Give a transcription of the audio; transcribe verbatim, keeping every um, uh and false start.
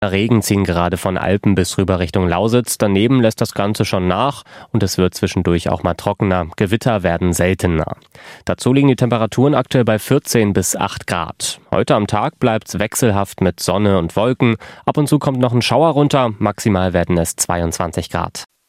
Regen ziehen gerade von Alpen bis rüber Richtung Lausitz. Daneben lässt das Ganze schon nach und es wird zwischendurch auch mal trockener. Gewitter werden seltener. Dazu liegen die Temperaturen aktuell bei vierzehn bis acht Grad. Heute am Tag bleibt es wechselhaft mit Sonne und Wolken. Ab und zu kommt noch ein Schauer runter. Maximal werden es zweiundzwanzig Grad.